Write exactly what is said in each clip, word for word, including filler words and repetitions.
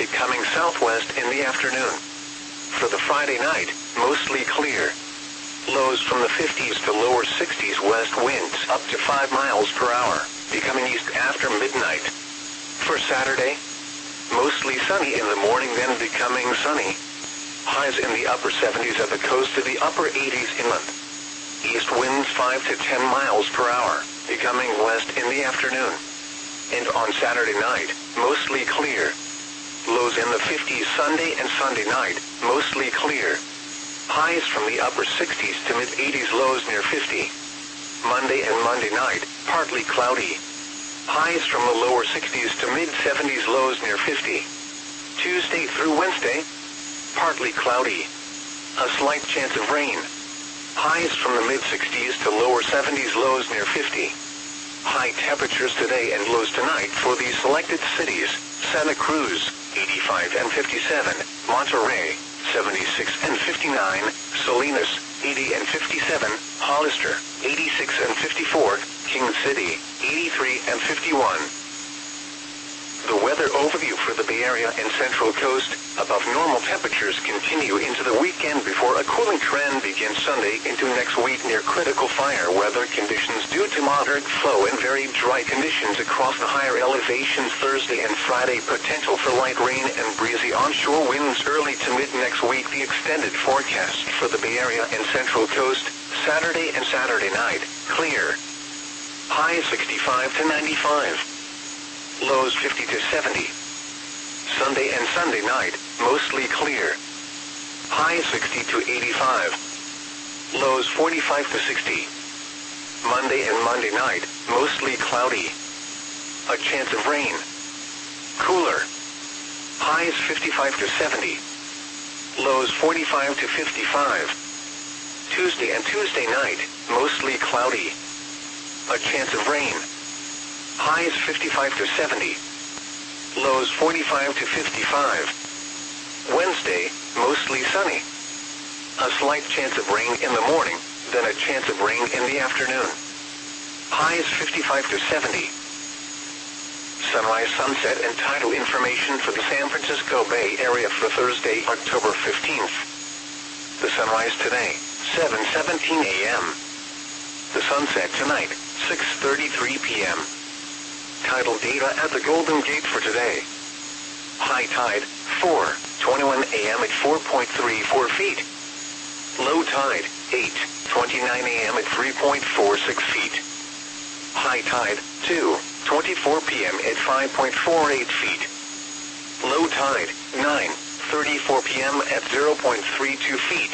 becoming southwest in the afternoon. For the Friday night, mostly clear. Lows from the fifties to lower sixties, west winds up to five miles per hour, becoming east after midnight. For Saturday, mostly sunny in the morning, then becoming sunny. Highs in the upper seventies at the coast to the upper eighties inland. East winds five to ten miles per hour, becoming west in the afternoon. And on Saturday night, mostly clear. Lows in the fifties Sunday and Sunday night, mostly clear. Highs from the upper sixties to mid-eighties, lows near fifty. Monday and Monday night, partly cloudy. Highs from the lower sixties to mid-seventies, lows near fifty. Tuesday through Wednesday, partly cloudy. A slight chance of rain. Highs from the mid-sixties to lower seventies, lows near fifty. High temperatures today and lows tonight for these selected cities: Santa Cruz, eighty-five and fifty-seven, Monterey, seventy-six and fifty-nine, Salinas, eighty and fifty-seven, Hollister, eighty-six and fifty-four, King City, eighty-three and fifty-one. The weather overview for the Bay Area and Central Coast: above normal temperatures continue into the weekend before a cooling trend begins Sunday into next week near critical fire weather conditions due to moderate flow and very dry conditions across the higher elevations. Thursday and Friday, potential for light rain and breezy onshore winds early to mid next week. The extended forecast for the Bay Area and Central Coast: Saturday and Saturday night, clear. High sixty-five to ninety-five. Lows fifty to seventy. Sunday and Sunday night, mostly clear. High sixty to eighty-five. Lows forty-five to sixty. Monday and Monday night, mostly cloudy. A chance of rain. Cooler. Highs fifty-five to seventy. Lows forty-five to fifty-five. Tuesday and Tuesday night, mostly cloudy. A chance of rain. Highs fifty-five to seventy. Lows forty-five to fifty-five. Wednesday, mostly sunny. A slight chance of rain in the morning, then a chance of rain in the afternoon. Highs fifty-five to seventy. Sunrise, sunset, and tidal information for the San Francisco Bay Area for Thursday, October fifteenth. The sunrise today, seven seventeen a m The sunset tonight, six thirty-three p m Tidal data at the Golden Gate for today. High tide, four twenty-one a m at four point three four feet. Low tide, eight twenty-nine a m at three point four six feet. High tide, two twenty-four p m at five point four eight feet. Low tide, nine thirty-four p m at zero point three two feet.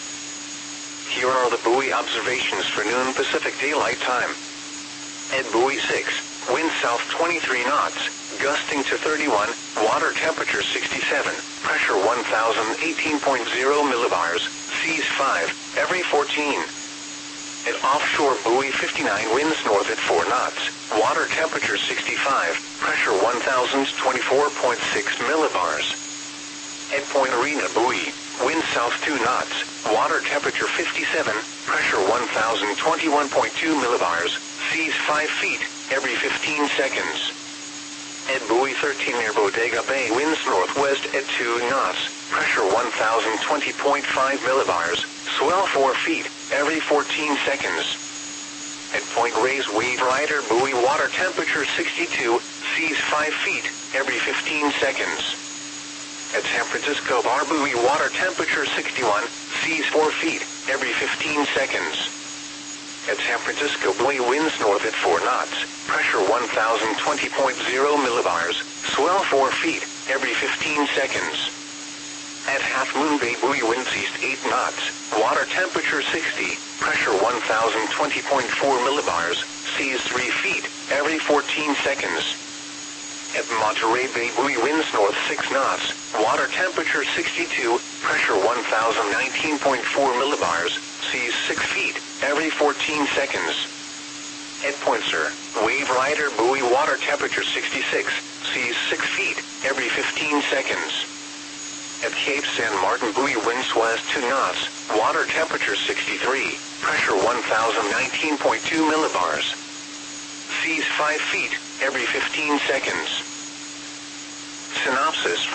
Here are the buoy observations for noon Pacific Daylight Time. At buoy six, wind south twenty-three knots, gusting to thirty-one, water temperature sixty-seven, pressure one thousand eighteen point zero millibars, seas five, every fourteen. At offshore buoy fifty-nine, winds north at four knots, water temperature sixty-five, pressure one thousand twenty-four point six millibars. At Point Arena buoy, wind south two knots, water temperature fifty-seven, pressure one thousand twenty-one point two millibars, seas five feet, every fifteen seconds. At buoy thirteen near Bodega Bay, winds northwest at two knots, pressure one thousand twenty point five millibars, swell four feet, every fourteen seconds. At Point Reyes Wave Rider buoy, water temperature sixty-two, seas five feet, every fifteen seconds. At San Francisco Bar buoy, water temperature sixty-one, seas four feet, every fifteen seconds. At San Francisco buoy, winds north at four knots, pressure one thousand twenty point zero millibars, swell four feet, every fifteen seconds. At Half Moon Bay buoy, winds east eight knots, water temperature sixty, pressure one thousand twenty point four millibars, seas three feet, every fourteen seconds. At Monterey Bay buoy, winds north six knots, water temperature sixty-two, pressure one thousand nineteen point four millibars, seas six feet, every fourteen seconds. At Point Sur, Wave Rider buoy, water temperature sixty-six, seas six feet, every fifteen seconds. At Cape San Martin buoy, winds west two knots, water temperature sixty-three, pressure one thousand nineteen point two millibars. Seas five feet, every fifteen seconds. Synopsis